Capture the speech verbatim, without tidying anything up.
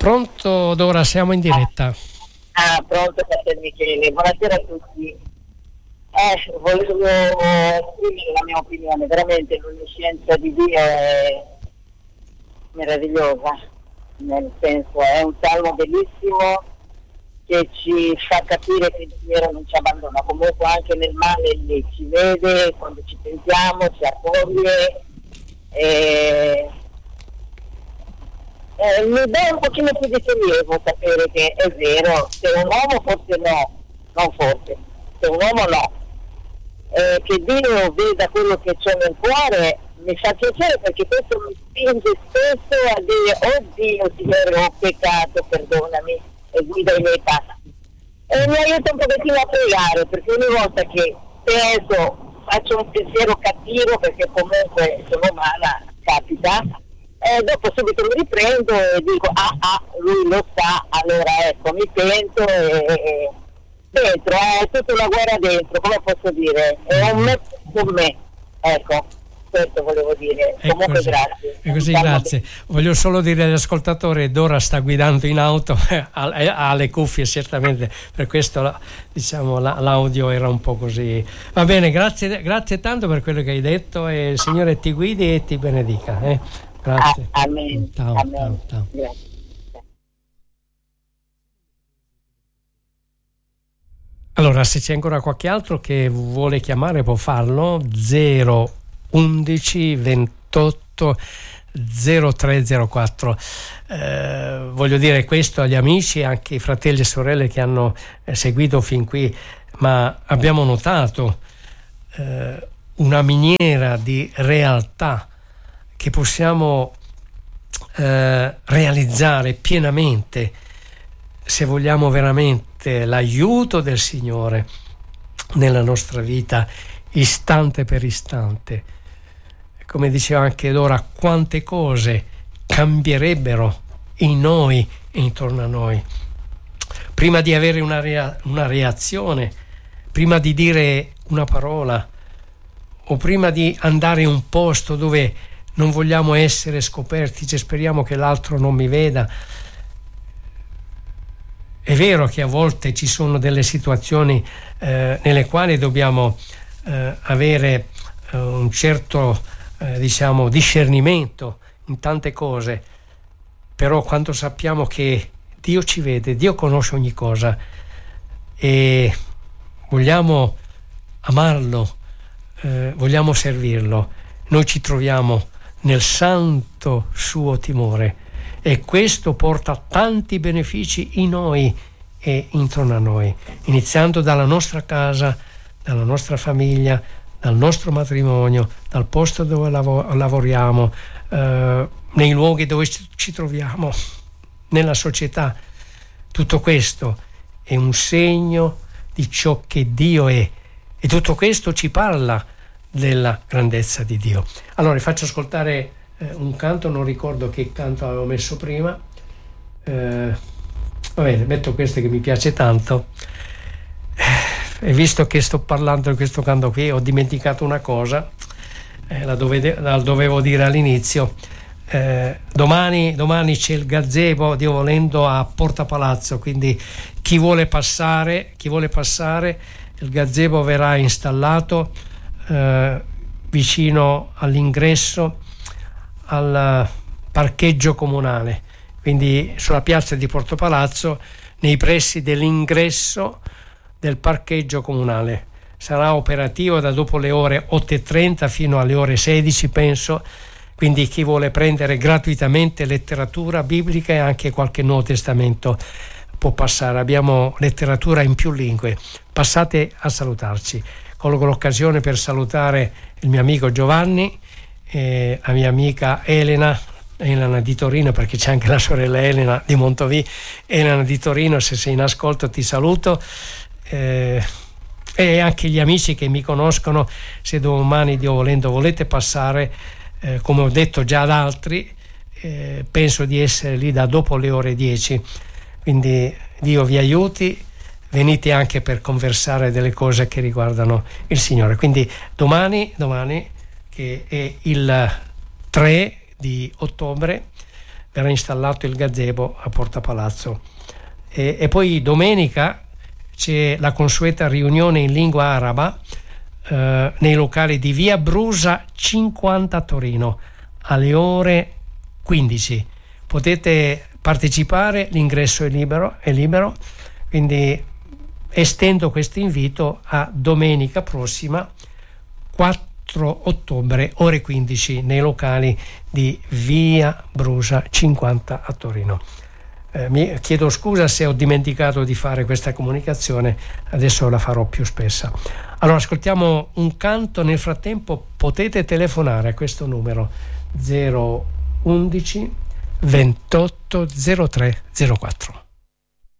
Pronto Dora, siamo in diretta. Ah, pronto Frater Michele, buonasera a tutti. Eh, volevo esprimere la mia opinione, veramente l'onniscienza di Dio è meravigliosa, nel senso è un salmo bellissimo che ci fa capire che il Signore non ci abbandona, comunque anche nel male lì ci vede, quando ci pensiamo, ci accoglie. E... Eh, mi dà un pochino più di sollievo sapere che è vero, se un uomo forse no, non forse, se un uomo no, eh, che Dio veda quello che c'è nel cuore, mi fa piacere, perché questo mi spinge spesso a dire: oh Dio, Signore, ho peccato, perdonami e guida i miei passi. E mi aiuta un pochettino a pregare, perché ogni volta che penso, faccio un pensiero cattivo, perché comunque sono umana, capita, e dopo subito mi riprendo e dico: ah ah, lui lo sa, allora ecco, mi pento e, e dentro, è tutta una guerra dentro, come posso dire, è un me con me, ecco, questo volevo dire. È comunque così, grazie. è così, grazie. Voglio solo dire agli ascoltatori: Dora sta guidando in auto, ha le cuffie certamente, per questo diciamo l'audio era un po' così. Va bene, grazie, grazie tanto per quello che hai detto, e il Signore ti guidi e ti benedica, eh. Grazie. Ah, amen. Ciao, Amen. ciao, ciao. Grazie. Allora, se c'è ancora qualche altro che vuole chiamare può farlo. Zero undici ventotto zero tre zero quattro. Eh, voglio dire questo agli amici, anche ai fratelli e sorelle che hanno eh, seguito fin qui, ma abbiamo notato eh, una miniera di realtà che possiamo eh, realizzare pienamente se vogliamo veramente l'aiuto del Signore nella nostra vita, istante per istante. Come diceva anche Dora, quante cose cambierebbero in noi e intorno a noi. Prima di avere una, rea- una reazione, prima di dire una parola, o prima di andare in un posto dove non vogliamo essere scoperti, cioè speriamo che l'altro non mi veda. È vero che a volte ci sono delle situazioni eh, nelle quali dobbiamo eh, avere eh, un certo eh, diciamo discernimento in tante cose, però quando sappiamo che Dio ci vede, Dio conosce ogni cosa e vogliamo amarlo, eh, vogliamo servirlo, noi ci troviamo nel santo suo timore, e questo porta tanti benefici in noi e intorno a noi, iniziando dalla nostra casa, dalla nostra famiglia, dal nostro matrimonio, dal posto dove lav- lavoriamo, eh, nei luoghi dove ci troviamo, nella società. Tutto questo è un segno di ciò che Dio è, e tutto questo ci parla della grandezza di Dio. Allora faccio ascoltare eh, un canto, non ricordo che canto avevo messo prima, eh, va bene, metto questo che mi piace tanto, eh, e visto che sto parlando di questo canto qui ho dimenticato una cosa, eh, la, dove, la dovevo dire all'inizio. Eh, domani, domani c'è il gazebo, Dio volendo, a Porta Palazzo, quindi chi vuole passare, chi vuole passare il gazebo verrà installato Eh, vicino all'ingresso al parcheggio comunale, quindi sulla piazza di Porto Palazzo, nei pressi dell'ingresso del parcheggio comunale. Sarà operativo da dopo le ore otto e trenta fino alle ore sedici, penso, quindi chi vuole prendere gratuitamente letteratura biblica e anche qualche Nuovo Testamento può passare. Abbiamo letteratura in più lingue, passate a salutarci. Colgo l'occasione per salutare il mio amico Giovanni, eh, la mia amica Elena, Elena di Torino, perché c'è anche la sorella Elena di Montovì. Elena di Torino, se sei in ascolto ti saluto, eh, e anche gli amici che mi conoscono, se domani, Dio volendo, volete passare, eh, come ho detto già ad altri, eh, penso di essere lì da dopo le ore dieci, quindi Dio vi aiuti. Venite anche per conversare delle cose che riguardano il Signore. Quindi domani, domani che è il tre di ottobre, verrà installato il gazebo a Porta Palazzo. E, e poi domenica c'è la consueta riunione in lingua araba eh, nei locali di via Brusa cinquanta a Torino alle ore quindici. Potete partecipare, l'ingresso è libero, è libero, quindi estendo questo invito a domenica prossima, quattro ottobre, ore quindici, nei locali di via Brusa cinquanta a Torino. Eh, mi chiedo scusa se ho dimenticato di fare questa comunicazione, adesso la farò più spessa. Allora ascoltiamo un canto, nel frattempo potete telefonare a questo numero zero undici ventotto zero tre zero quattro.